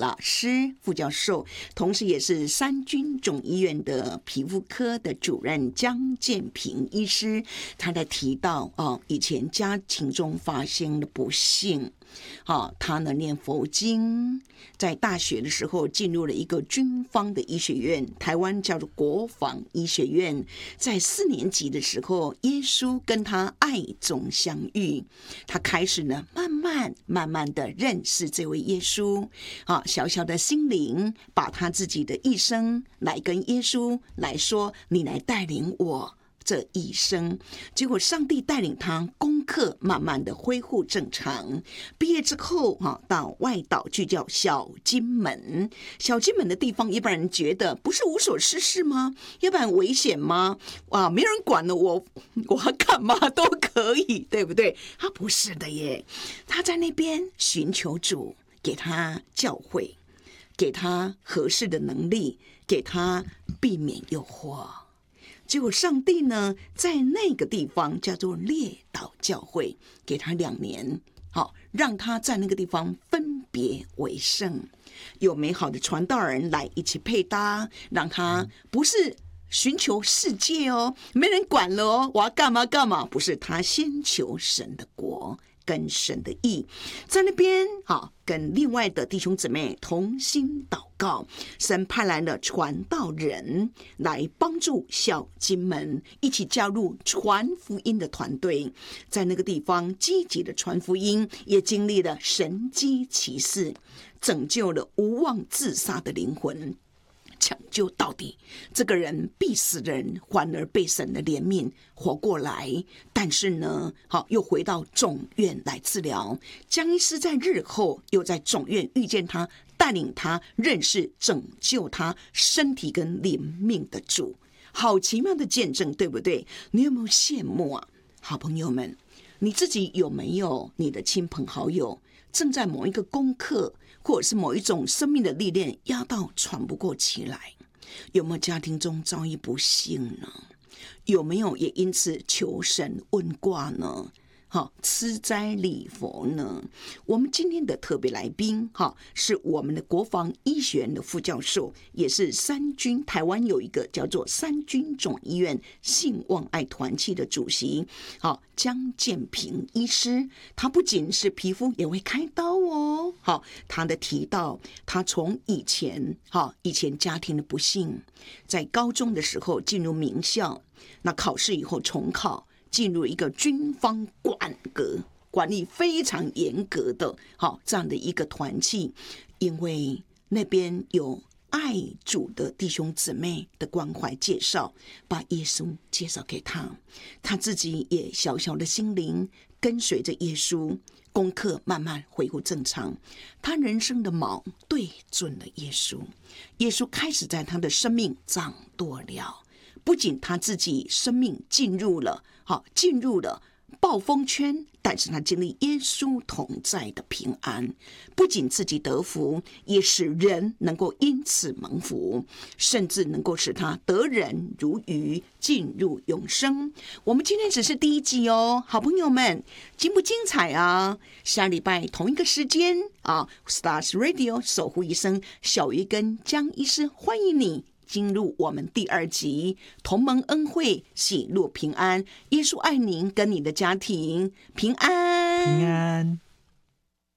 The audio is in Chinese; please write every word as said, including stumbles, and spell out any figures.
老师、副教授，同时也是三军总医院的皮肤科的主任江建平医师。他在提到哦，以前家庭中发生的不幸。好、哦，他呢念佛经，在大学的时候进入了一个军方的医学院，台湾叫做国防医学院。在四年级的时候，耶稣跟他爱中相遇，他开始呢慢慢慢慢的认识这位耶稣。啊，小小的心灵，把他自己的一生来跟耶稣来说，你来带领我。这一生，结果上帝带领他功课慢慢的恢复正常。毕业之后啊，到外岛去叫小金门。小金门的地方，一般人觉得不是无所事事吗？要不然危险吗？哇，没人管了我，我要干嘛都可以，对不对？他不是的耶，他在那边寻求主，给他教诲，给他合适的能力，给他避免诱惑。结果上帝呢，在那个地方叫做列岛教会，给他两年，好，让他在那个地方分别为圣，有美好的传道人来一起配搭，让他不是寻求世界哦，没人管了哦，我要干嘛干嘛，不是，他先求神的国跟神的义，在那边好跟另外的弟兄姊妹同心祷告，神派来了传道人来帮助小金门一起加入传福音的团队，在那个地方积极的传福音，也经历了神迹奇事，拯救了无望自杀的灵魂，抢救到底，这个人必死的人反而被神的怜悯活过来。但是呢，好，又回到总院来治疗。江医师在日后又在总院遇见他，带领他认识拯救他身体跟灵命的主。好奇妙的见证，对不对？你有没有羡慕啊？好朋友们，你自己有没有你的亲朋好友正在某一个功课或者是某一种生命的历练压到喘不过气来？有没有家庭中遭遇不幸呢？有没有也因此求神问卦呢？好，吃斋礼佛呢？我们今天的特别来宾哈，是我们的国防医学院的副教授，也是三军台湾有一个叫做三军总医院信望爱团契的主席，好，江建平医师。他不仅是皮肤也会开刀哦。好，他的提到，他从以前好以前家庭的不幸，在高中的时候进入名校，那考试以后重考。进入一个军方管格管理非常严格的好这样的一个团契，因为那边有爱主的弟兄姊妹的关怀介绍，把耶稣介绍给他，他自己也小小的心灵跟随着耶稣，功课慢慢恢复正常，他人生的锚对准了耶稣，耶稣开始在他的生命掌舵了。不仅他自己生命进入了好进入了暴风圈，但是他经历耶稣同在的平安，不仅自己得福，也使人能够因此蒙福，甚至能够使他得人如鱼，进入永生。我们今天只是第一集哦，好朋友们，精不精彩啊？下礼拜同一个时间啊 ，Stars Radio 守护一生，小鱼跟江医师欢迎你进入我们第二集，同盟恩惠，喜乐平安，耶稣爱您跟你的家庭平安平安。